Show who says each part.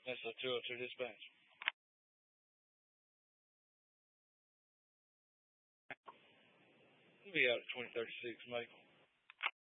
Speaker 1: That's a 202 dispatch. We'll be out at 2036, Michael.